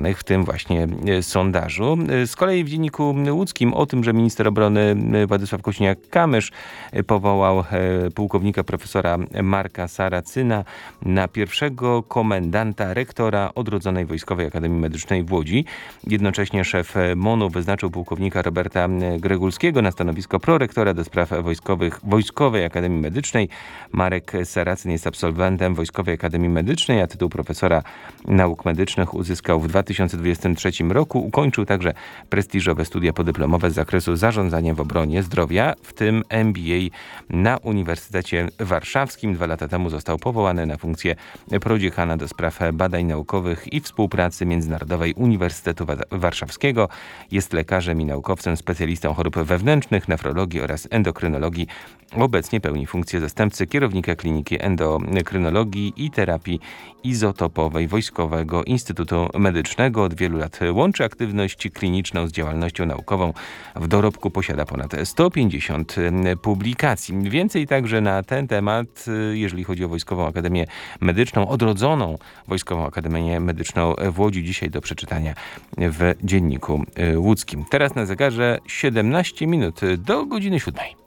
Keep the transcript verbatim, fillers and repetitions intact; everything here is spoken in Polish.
analizowanych w tym właśnie sondażu. Z kolei w Dzienniku Łódzkim o tym, że minister obrony Władysław Kosiniak-Kamysz powołał pułkownika profesora Marka Saracyna na pierwszego komendanta rektora odrodzonej Wojskowej Akademii Medycznej w Łodzi. Jednocześnie szef MON-u wyznaczył pułkownika Roberta Gregulskiego na stanowisko prorektora do spraw wojskowych Wojskowej Akademii Medycznej. Marek Saracyn jest absolwentem Wojskowej Akademii Medycznej, a tytuł profesora nauk medycznych uzyskał w dwa tysiące dwudziestym trzecim roku. Ukończył także prestiżowe studia podyplomowe z zakresu zarządzania w obronie zdrowia, w tym M B A na Uniwersytecie Warszawskim. Dwa lata temu został powołany na funkcję prodziekana do spraw badań naukowych i współpracy międzynarodowej Uniwersytetu Warszawskiego. Jest lekarzem i naukowcem, specjalistą chorób wewnętrznych, nefrologii oraz endokrynologii. Obecnie pełni funkcję zastępcy kierownika Kliniki Endokrynologii i Terapii Izotopowej Wojskowego Instytutu Medycznego. Od wielu lat łączy aktywność kliniczną z działalnością naukową. W dorobku posiada ponad sto pięćdziesiąt publikacji. Więcej także na ten temat, jeżeli chodzi o Wojskową Akademię Medyczną, odrodzoną Wojskową Akademię Medyczną w Łodzi, dzisiaj do przeczytania w Dzienniku Łódzkim. Teraz na zegarze siedemnaście minut do godziny siódmej.